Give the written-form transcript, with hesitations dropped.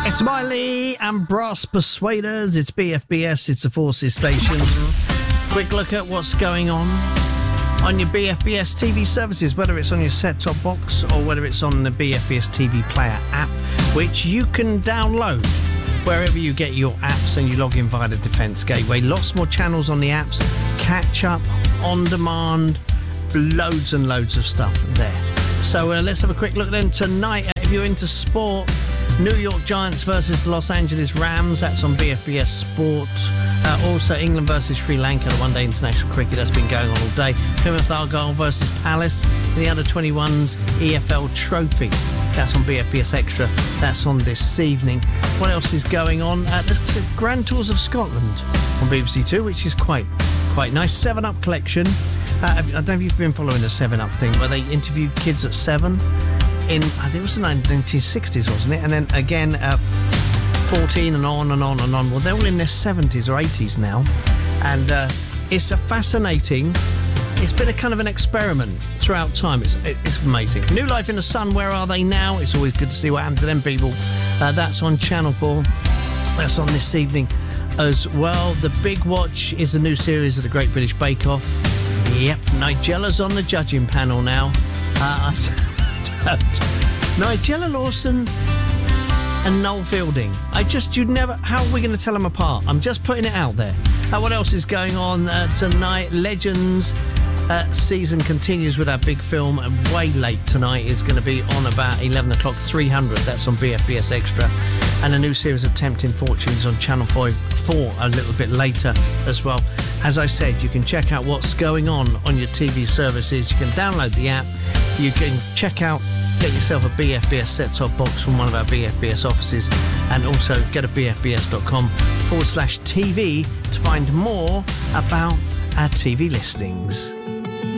It's Miley and Brass Persuaders. It's BFBS. It's the Forces station. Quick look at what's going on your BFBS TV services, whether it's on your set-top box or whether it's on the BFBS TV Player app, which you can download wherever you get your apps and you log in via the Defence Gateway. Lots more channels on the apps, catch up, on demand, loads and loads of stuff there. So let's have a quick look then tonight. If you're into sport, New York Giants versus Los Angeles Rams, that's on BFBS Sport. Also England versus Sri Lanka, the one-day international cricket that's been going on all day. Plymouth Argyle versus Palace in the under-21s EFL Trophy. That's on BFBS Extra. That's on this evening. What else is going on? There's Grand Tours of Scotland on BBC Two, which is quite nice. 7-Up collection. I don't know if you've been following the 7-Up thing, where they interviewed kids at 7 in, I think it was the 1960s, wasn't it? And then again, 14 and on and on and on. Well, they're all in their 70s or 80s now. And it's a fascinating... It's been a kind of an experiment throughout time. It's amazing. New Life in the Sun, Where Are They Now? It's always good to see what happened to them people. That's on Channel 4. That's on this evening as well. The Big Watch is the new series of the Great British Bake Off. Yep, Nigella's on the judging panel now. Nigella Lawson and Noel Fielding. You'd never... How are we going to tell them apart? I'm just putting it out there. What else is going on tonight? Legends season continues with our big film. Way late tonight is going to be on about 11 o'clock, 300. That's on BFBS Extra. And a new series of Tempting Fortunes on Channel 4 a little bit later as well. As I said, you can check out what's going on your TV services. You can download the app. You can get yourself a BFBS set-top box from one of our BFBS offices, and also go to bfbs.com/TV to find more about our TV listings.